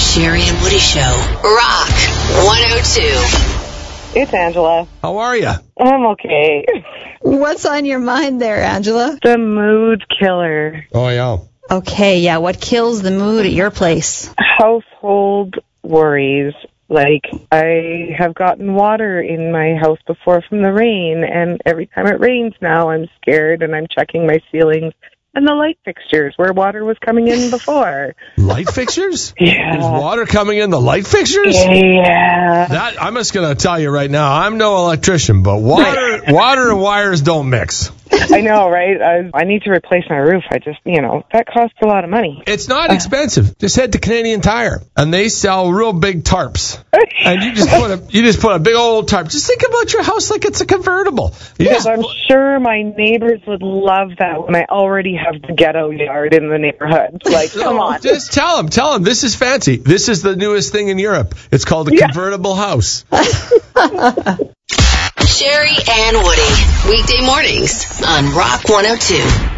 Sherry and Woody Show. Rock 102. It's Angela. How are you? I'm okay. What's on your mind there, Angela? The mood killer. Oh, yeah. Okay, yeah, what kills the mood at your place? Household worries. Like, I have gotten water in my house before from the rain, and every time it rains now, I'm scared, and I'm checking my ceilings and the light fixtures where water was coming in before. Light fixtures? Yeah. There's water coming in the light fixtures? Yeah. That I'm just going to tell you right now, I'm no electrician, but water and wires don't mix. I know, right? I need to replace my roof. That costs a lot of money. It's not expensive. Just head to Canadian Tire, and they sell real big tarps. And you just put a big old tarp. Just think about your house like it's a convertible. I'm sure my neighbors would love that when I already have the ghetto yard in the neighborhood. Like, come on. Just tell them this is fancy. This is the newest thing in Europe. It's called a convertible house. Sherry and Woody. Weekday mornings on Rock 102.